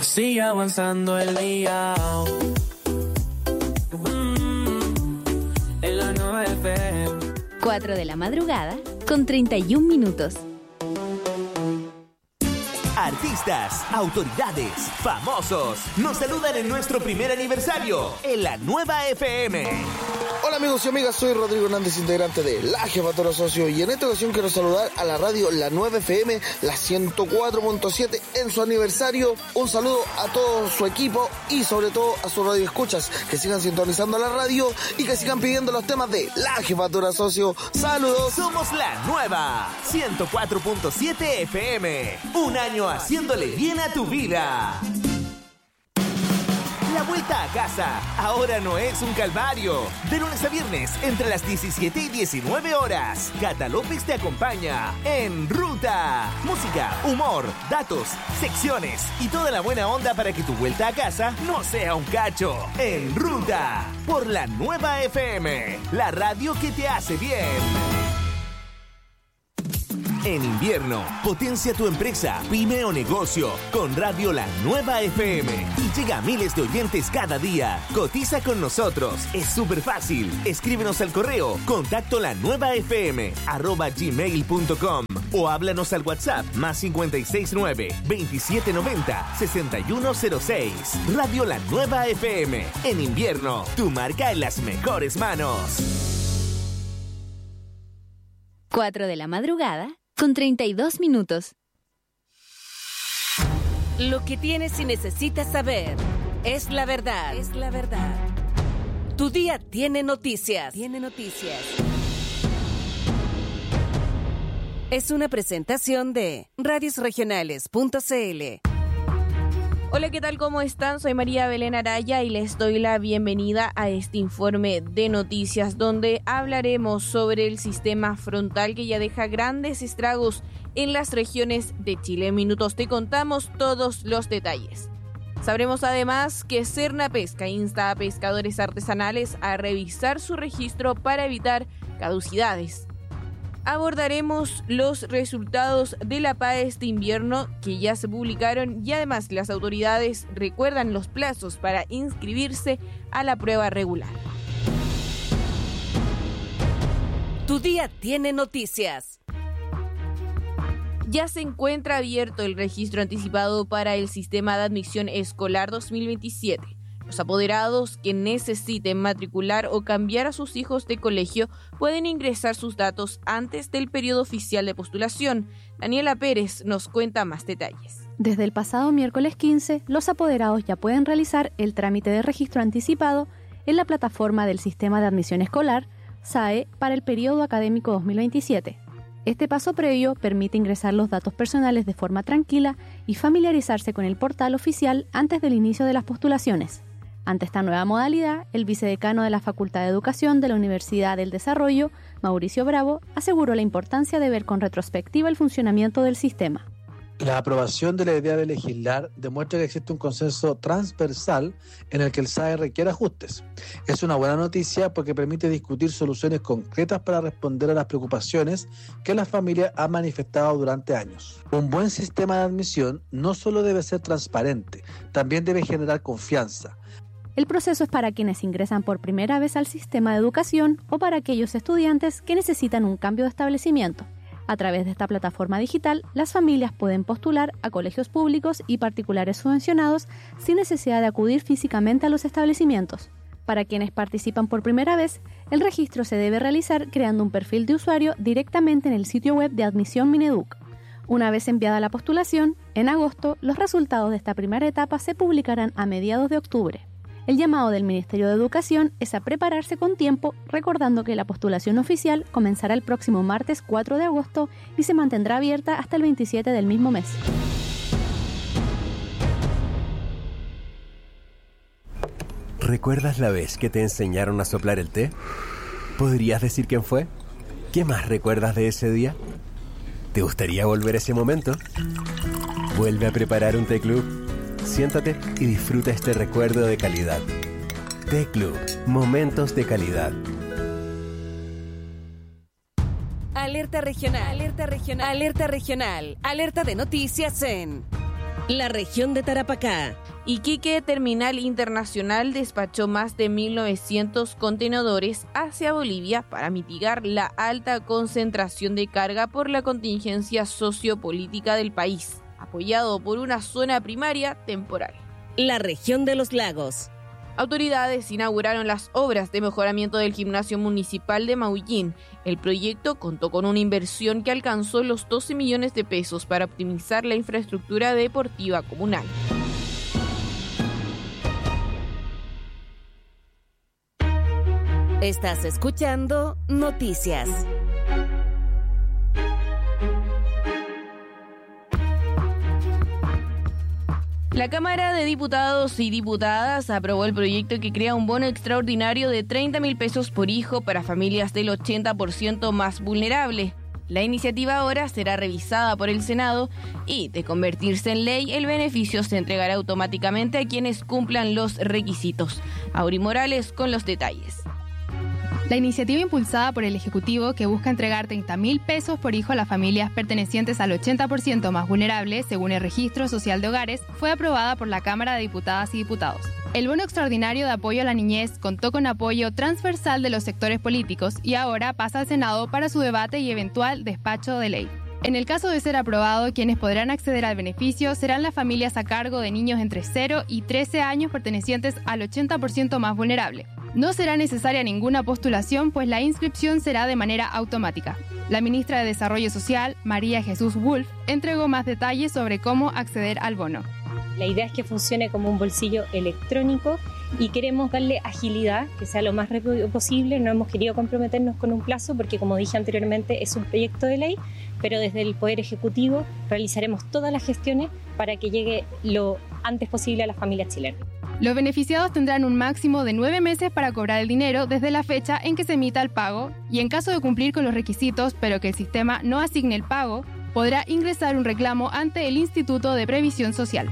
Sigue avanzando el día. En la nueva FM. 4 de la madrugada con 31 minutos. Artistas, autoridades, famosos nos saludan en nuestro primer aniversario en la nueva FM. Hola amigos y amigas, soy Rodrigo Hernández, integrante de La Jefatura Socio, y en esta ocasión quiero saludar a la radio La Nueva FM, la 104.7 en su aniversario. Un saludo a todo su equipo y sobre todo a sus radioescuchas, que sigan sintonizando la radio y que sigan pidiendo los temas de La Jefatura Socio. ¡Saludos! Somos la nueva 104.7 FM. Un año haciéndole bien a tu vida. La vuelta a casa ahora no es un calvario. De lunes a viernes, entre las 17 y 19 horas, Cata López te acompaña en Ruta. Música, humor, datos, secciones y toda la buena onda para que tu vuelta a casa no sea un cacho. En Ruta, por la nueva FM, la radio que te hace bien. En invierno, potencia tu empresa, pyme o negocio con Radio La Nueva FM y llega a miles de oyentes cada día. Cotiza con nosotros, es súper fácil. Escríbenos al correo contactolanuevafm@gmail.com o háblanos al WhatsApp +569 2790 6106. Radio La Nueva FM. En invierno, tu marca en las mejores manos. 4 de la madrugada con 32 minutos. Lo que tienes y necesitas saber es la verdad. Es la verdad. Tu día tiene noticias. Tiene noticias. Es una presentación de radiosregionales.cl. Hola, ¿qué tal? ¿Cómo están? Soy María Belén Araya y les doy la bienvenida a este informe de noticias donde hablaremos sobre el sistema frontal que ya deja grandes estragos en las regiones de Chile. En minutos te contamos todos los detalles. Sabremos además que Serna Pesca insta a pescadores artesanales a revisar su registro para evitar caducidades. Abordaremos los resultados de la PAE este invierno que ya se publicaron y además las autoridades recuerdan los plazos para inscribirse a la prueba regular. Tu día tiene noticias. Ya se encuentra abierto el registro anticipado para el sistema de admisión escolar 2027. Los apoderados que necesiten matricular o cambiar a sus hijos de colegio pueden ingresar sus datos antes del periodo oficial de postulación. Daniela Pérez nos cuenta más detalles. Desde el pasado miércoles 15, los apoderados ya pueden realizar el trámite de registro anticipado en la plataforma del Sistema de Admisión Escolar, SAE, para el periodo académico 2027. Este paso previo permite ingresar los datos personales de forma tranquila y familiarizarse con el portal oficial antes del inicio de las postulaciones. Ante esta nueva modalidad, el vicedecano de la Facultad de Educación de la Universidad del Desarrollo, Mauricio Bravo, aseguró la importancia de ver con retrospectiva el funcionamiento del sistema. La aprobación de la idea de legislar demuestra que existe un consenso transversal en el que el SAE requiere ajustes. Es una buena noticia porque permite discutir soluciones concretas para responder a las preocupaciones que la familia ha manifestado durante años. Un buen sistema de admisión no solo debe ser transparente, también debe generar confianza. El proceso es para quienes ingresan por primera vez al sistema de educación o para aquellos estudiantes que necesitan un cambio de establecimiento. A través de esta plataforma digital, las familias pueden postular a colegios públicos y particulares subvencionados sin necesidad de acudir físicamente a los establecimientos. Para quienes participan por primera vez, el registro se debe realizar creando un perfil de usuario directamente en el sitio web de Admisión Mineduc. Una vez enviada la postulación, en agosto, los resultados de esta primera etapa se publicarán a mediados de octubre. El llamado del Ministerio de Educación es a prepararse con tiempo, recordando que la postulación oficial comenzará el próximo martes 4 de agosto y se mantendrá abierta hasta el 27 del mismo mes. ¿Recuerdas la vez que te enseñaron a soplar el té? ¿Podrías decir quién fue? ¿Qué más recuerdas de ese día? ¿Te gustaría volver a ese momento? Vuelve a preparar un té club. Siéntate y disfruta este recuerdo de calidad. Té Club, momentos de calidad. Alerta regional, alerta regional, alerta regional, alerta de noticias en La región de Tarapacá. Iquique Terminal Internacional despachó más de 1.900 contenedores hacia Bolivia para mitigar la alta concentración de carga por la contingencia sociopolítica del país, apoyado por una zona primaria temporal. La región de los lagos. Autoridades inauguraron las obras de mejoramiento del gimnasio municipal de Maullín. El proyecto contó con una inversión que alcanzó los 12 millones de pesos para optimizar la infraestructura deportiva comunal. Estás escuchando Noticias. La Cámara de Diputados y Diputadas aprobó el proyecto que crea un bono extraordinario de 30.000 pesos por hijo para familias del 80% más vulnerable. La iniciativa ahora será revisada por el Senado y, de convertirse en ley, el beneficio se entregará automáticamente a quienes cumplan los requisitos. Auri Morales con los detalles. La iniciativa impulsada por el Ejecutivo, que busca entregar 30.000 pesos por hijo a las familias pertenecientes al 80% más vulnerable, según el Registro Social de Hogares, fue aprobada por la Cámara de Diputadas y Diputados. El bono extraordinario de apoyo a la niñez contó con apoyo transversal de los sectores políticos y ahora pasa al Senado para su debate y eventual despacho de ley. En el caso de ser aprobado, quienes podrán acceder al beneficio serán las familias a cargo de niños entre 0 y 13 años pertenecientes al 80% más vulnerable. No será necesaria ninguna postulación, pues la inscripción será de manera automática. La ministra de Desarrollo Social, María Jesús Wolf, entregó más detalles sobre cómo acceder al bono. La idea es que funcione como un bolsillo electrónico y queremos darle agilidad, que sea lo más rápido posible. No hemos querido comprometernos con un plazo porque, como dije anteriormente, es un proyecto de ley, pero desde el Poder Ejecutivo realizaremos todas las gestiones para que llegue lo antes posible a las familias chilenas. Los beneficiados tendrán un máximo de 9 meses para cobrar el dinero desde la fecha en que se emita el pago y, en caso de cumplir con los requisitos pero que el sistema no asigne el pago, podrá ingresar un reclamo ante el Instituto de Previsión Social.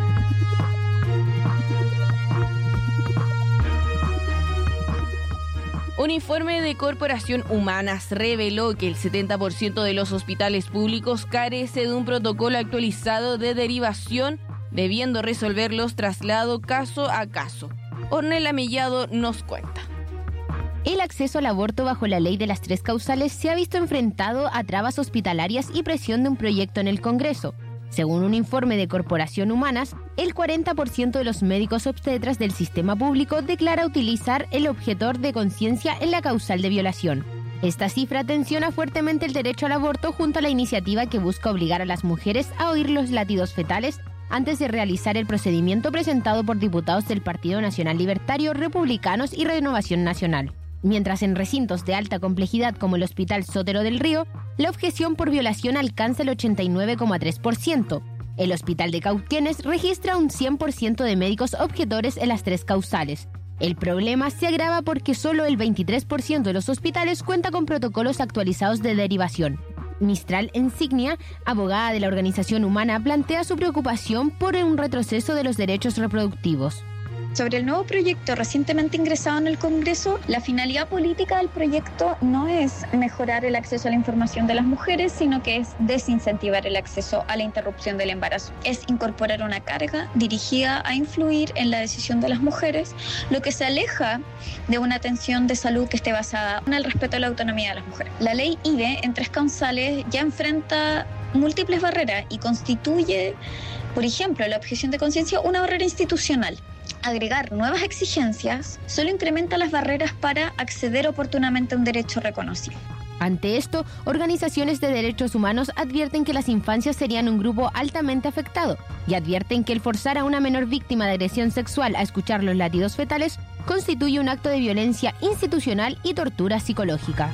Un informe de Corporación Humanas reveló que el 70% de los hospitales públicos carece de un protocolo actualizado de derivación, debiendo resolverlos traslado caso a caso. Ornella Mellado nos cuenta. El acceso al aborto bajo la ley de las 3 causales se ha visto enfrentado a trabas hospitalarias y presión de un proyecto en el Congreso. Según un informe de Corporación Humanas, el 40% de los médicos obstetras del sistema público declara utilizar el objetor de conciencia en la causal de violación. Esta cifra tensiona fuertemente el derecho al aborto junto a la iniciativa que busca obligar a las mujeres a oír los latidos fetales antes de realizar el procedimiento presentado por diputados del Partido Nacional Libertario, Republicanos y Renovación Nacional. Mientras en recintos de alta complejidad como el Hospital Sotero del Río, la objeción por violación alcanza el 89,3%. El Hospital de Cauquenes registra un 100% de médicos objetores en las 3 causales. El problema se agrava porque solo el 23% de los hospitales cuenta con protocolos actualizados de derivación. Mistral Insignia, abogada de la organización Humana, plantea su preocupación por un retroceso de los derechos reproductivos. Sobre el nuevo proyecto recientemente ingresado en el Congreso, la finalidad política del proyecto no es mejorar el acceso a la información de las mujeres, sino que es desincentivar el acceso a la interrupción del embarazo. Es incorporar una carga dirigida a influir en la decisión de las mujeres, lo que se aleja de una atención de salud que esté basada en el respeto a la autonomía de las mujeres. La ley IVE en 3 causales ya enfrenta múltiples barreras y constituye, por ejemplo, la objeción de conciencia una barrera institucional. Agregar nuevas exigencias solo incrementa las barreras para acceder oportunamente a un derecho reconocido. Ante esto, organizaciones de derechos humanos advierten que las infancias serían un grupo altamente afectado y advierten que el forzar a una menor víctima de agresión sexual a escuchar los latidos fetales constituye un acto de violencia institucional y tortura psicológica.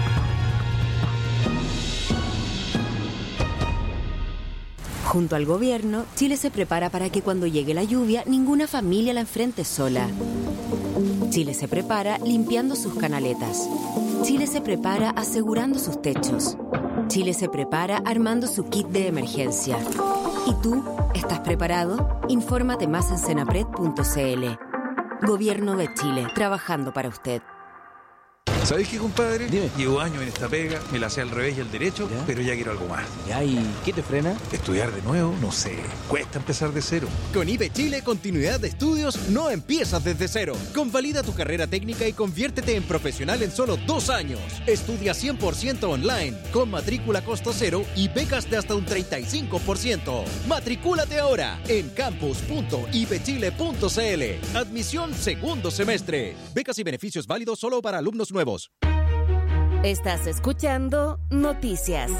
Junto al gobierno, Chile se prepara para que cuando llegue la lluvia, ninguna familia la enfrente sola. Chile se prepara limpiando sus canaletas. Chile se prepara asegurando sus techos. Chile se prepara armando su kit de emergencia. ¿Y tú? ¿Estás preparado? Infórmate más en senapred.cl. Gobierno de Chile, trabajando para usted. ¿Sabés qué, compadre? Dime. Llevo años en esta pega, me la sé al revés y al derecho, pero ya quiero algo más. Ya, ¿y qué te frena? Estudiar de nuevo, no sé, cuesta empezar de cero. Con IB Chile, continuidad de estudios no empiezas desde cero. Convalida tu carrera técnica y conviértete en profesional en solo 2 años. Estudia 100% online, con matrícula a costo cero y becas de hasta un 35%. Matricúlate ahora en campus.ibchile.cl. Admisión segundo semestre. Becas y beneficios válidos solo para alumnos nuevos. Estás escuchando Noticias.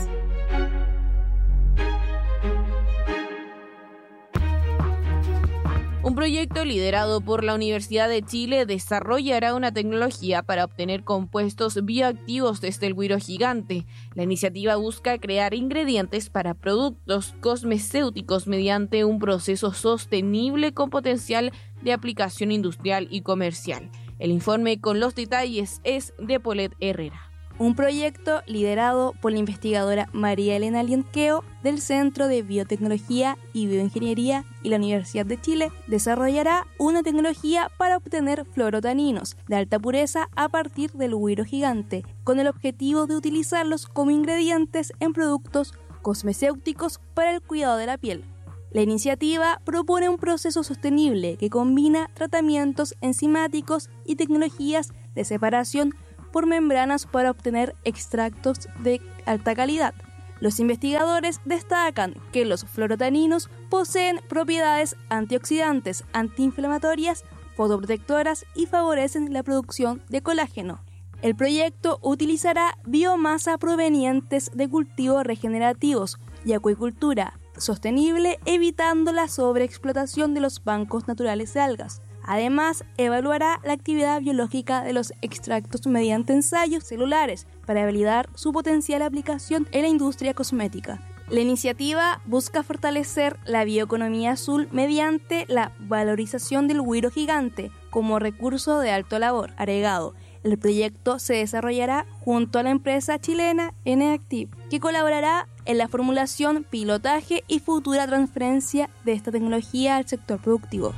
Un proyecto liderado por la Universidad de Chile desarrollará una tecnología para obtener compuestos bioactivos desde el güiro gigante. La iniciativa busca crear ingredientes para productos cosmecéuticos mediante un proceso sostenible con potencial de aplicación industrial y comercial. El informe con los detalles es de Paulette Herrera. Un proyecto liderado por la investigadora María Elena Lienqueo del Centro de Biotecnología y Bioingeniería y la Universidad de Chile desarrollará una tecnología para obtener fluorotaninos de alta pureza a partir del güiro gigante, con el objetivo de utilizarlos como ingredientes en productos cosmecéuticos para el cuidado de la piel. La iniciativa propone un proceso sostenible que combina tratamientos enzimáticos y tecnologías de separación por membranas para obtener extractos de alta calidad. Los investigadores destacan que los fluorotaninos poseen propiedades antioxidantes, antiinflamatorias, fotoprotectoras y favorecen la producción de colágeno. El proyecto utilizará biomasa provenientes de cultivos regenerativos y acuicultura sostenible, evitando la sobreexplotación de los bancos naturales de algas. Además, evaluará la actividad biológica de los extractos mediante ensayos celulares para validar su potencial aplicación en la industria cosmética. La iniciativa busca fortalecer la bioeconomía azul mediante la valorización del güiro gigante como recurso de alto valor agregado. El proyecto se desarrollará junto a la empresa chilena N-Active, que colaborará en la formulación, pilotaje y futura transferencia de esta tecnología al sector productivo.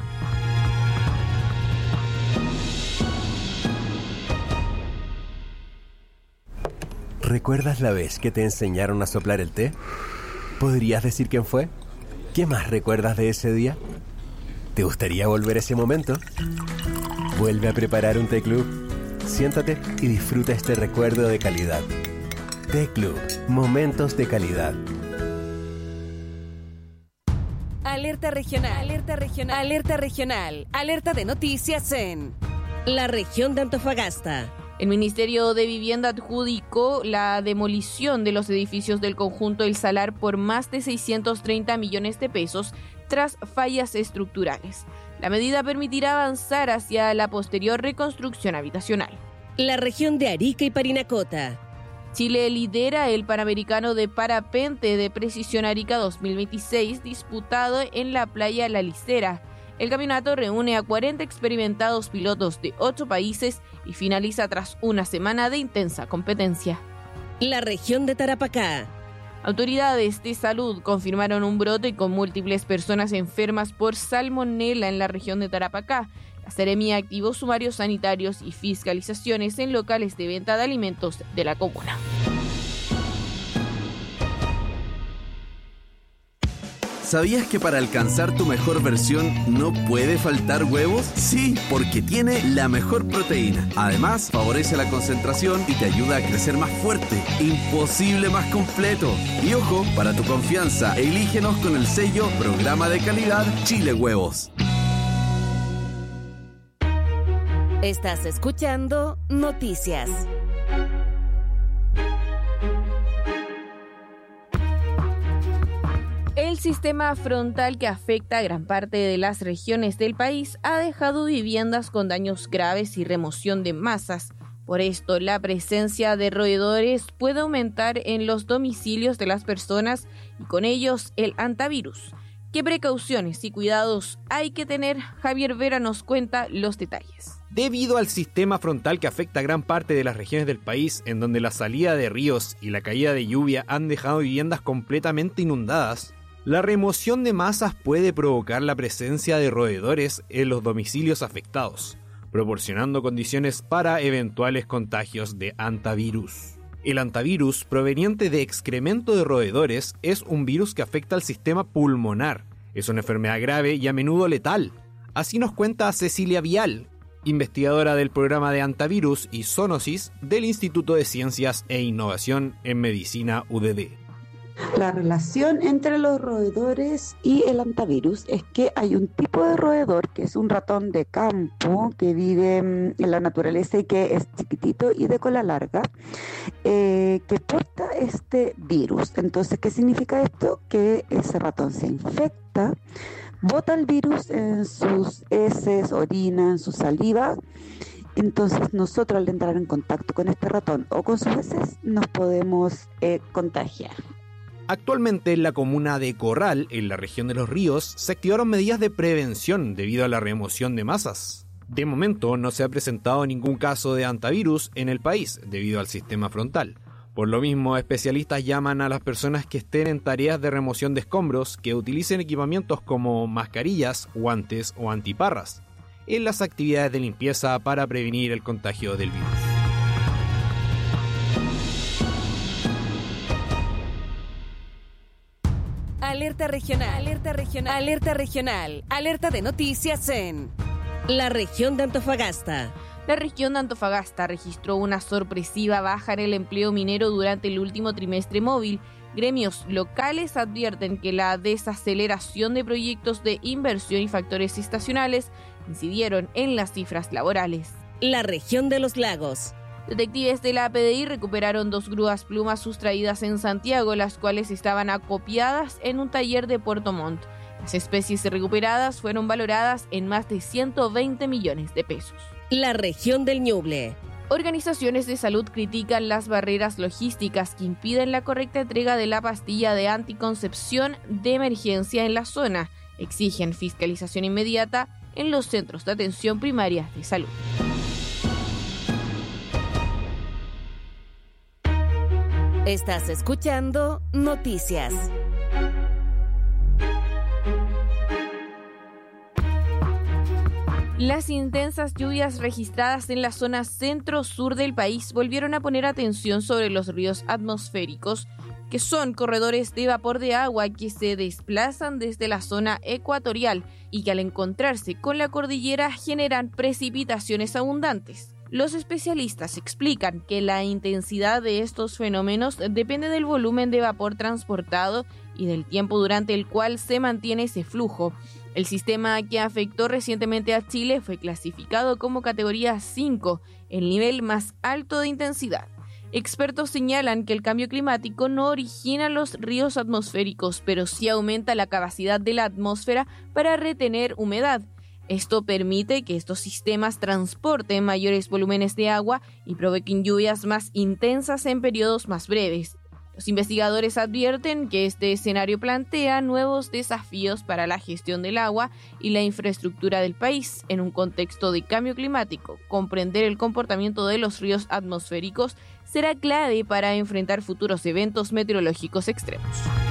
¿Recuerdas la vez que te enseñaron a soplar el té? ¿Podrías decir quién fue? ¿Qué más recuerdas de ese día? ¿Te gustaría volver a ese momento? Vuelve a preparar un té club. Siéntate y disfruta este recuerdo de calidad. Té Club, momentos de calidad. Alerta regional, alerta regional, alerta regional, alerta de noticias en la región de Antofagasta. El Ministerio de Vivienda adjudicó la demolición de los edificios del conjunto El Salar por más de 630 millones de pesos tras fallas estructurales. La medida permitirá avanzar hacia la posterior reconstrucción habitacional. La región de Arica y Parinacota. Chile lidera el Panamericano de Parapente de Precisión Arica 2026, disputado en la playa La Licera. El campeonato reúne a 40 experimentados pilotos de 8 países y finaliza tras una semana de intensa competencia. La región de Tarapacá. Autoridades de salud confirmaron un brote con múltiples personas enfermas por salmonela en la región de Tarapacá. La Seremía activó sumarios sanitarios y fiscalizaciones en locales de venta de alimentos de la comuna. ¿Sabías que para alcanzar tu mejor versión no puede faltar huevos? Sí, porque tiene la mejor proteína. Además, favorece la concentración y te ayuda a crecer más fuerte. Imposible más completo. Y ojo, para tu confianza, elígenos con el sello Programa de Calidad Chile Huevos. Estás escuchando Noticias. El sistema frontal que afecta a gran parte de las regiones del país ha dejado viviendas con daños graves y remoción de masas. Por esto, la presencia de roedores puede aumentar en los domicilios de las personas y con ellos el hantavirus. ¿Qué precauciones y cuidados hay que tener? Javier Vera nos cuenta los detalles. Debido al sistema frontal que afecta a gran parte de las regiones del país, en donde la salida de ríos y la caída de lluvia han dejado viviendas completamente inundadas, la remoción de masas puede provocar la presencia de roedores en los domicilios afectados. proporcionando condiciones para eventuales contagios de hantavirus. El hantavirus, proveniente de excremento de roedores, es un virus que afecta al sistema pulmonar. Es una enfermedad grave y a menudo letal. Así nos cuenta Cecilia Vial, investigadora del programa de hantavirus y zoonosis del Instituto de Ciencias e Innovación en Medicina UDD. La relación entre los roedores y el hantavirus es que hay un tipo de roedor que es un ratón de campo que vive en la naturaleza y que es chiquitito y de cola larga, que porta este virus. Entonces, ¿qué significa esto? Que ese ratón se infecta, bota el virus en sus heces, orina, en su saliva. Entonces nosotros al entrar en contacto con este ratón o con sus heces nos podemos contagiar. Actualmente en la comuna de Corral, en la región de Los Ríos, se activaron medidas de prevención debido a la remoción de masas. De momento no se ha presentado ningún caso de hantavirus en el país debido al sistema frontal. Por lo mismo, especialistas llaman a las personas que estén en tareas de remoción de escombros que utilicen equipamientos como mascarillas, guantes o antiparras en las actividades de limpieza para prevenir el contagio del virus. Alerta regional, alerta regional, alerta regional, alerta de noticias en la región de Antofagasta. La región de Antofagasta registró una sorpresiva baja en el empleo minero durante el último trimestre móvil. Gremios locales advierten que la desaceleración de proyectos de inversión y factores estacionales incidieron en las cifras laborales. La región de los lagos. Detectives de la PDI recuperaron 2 grúas plumas sustraídas en Santiago, las cuales estaban acopiadas en un taller de Puerto Montt. Las especies recuperadas fueron valoradas en más de 120 millones de pesos. La región del Ñuble. Organizaciones de salud critican las barreras logísticas que impiden la correcta entrega de la pastilla de anticoncepción de emergencia en la zona. Exigen fiscalización inmediata en los centros de atención primaria de salud. Estás escuchando Noticias. Las intensas lluvias registradas en la zona centro-sur del país volvieron a poner atención sobre los ríos atmosféricos, que son corredores de vapor de agua que se desplazan desde la zona ecuatorial y que al encontrarse con la cordillera generan precipitaciones abundantes. Los especialistas explican que la intensidad de estos fenómenos depende del volumen de vapor transportado y del tiempo durante el cual se mantiene ese flujo. El sistema que afectó recientemente a Chile fue clasificado como categoría 5, el nivel más alto de intensidad. Expertos señalan que el cambio climático no origina los ríos atmosféricos, pero sí aumenta la capacidad de la atmósfera para retener humedad. Esto permite que estos sistemas transporten mayores volúmenes de agua y provoquen lluvias más intensas en periodos más breves. Los investigadores advierten que este escenario plantea nuevos desafíos para la gestión del agua y la infraestructura del país. En un contexto de cambio climático, comprender el comportamiento de los ríos atmosféricos será clave para enfrentar futuros eventos meteorológicos extremos.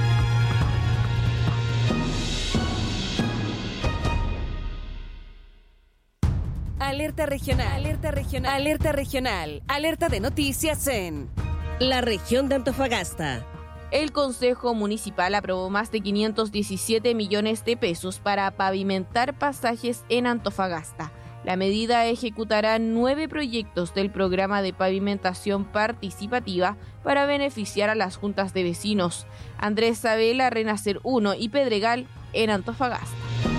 Alerta regional, alerta regional, alerta regional, alerta de noticias en la región de Antofagasta. El Consejo Municipal aprobó más de 517 millones de pesos para pavimentar pasajes en Antofagasta. La medida ejecutará 9 proyectos del programa de pavimentación participativa para beneficiar a las juntas de vecinos Andrés Sabela, Renacer 1 y Pedregal en Antofagasta.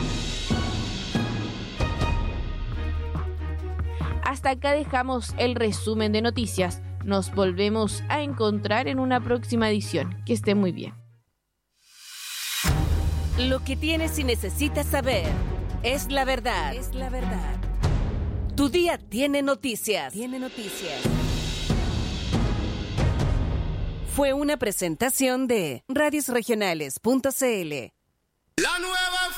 Hasta acá dejamos el resumen de noticias. Nos volvemos a encontrar en una próxima edición. Que esté muy bien. Lo que tienes y necesitas saber es la verdad. Es la verdad. Tu día tiene noticias. Tiene noticias. Fue una presentación de radiosregionales.cl. La nueva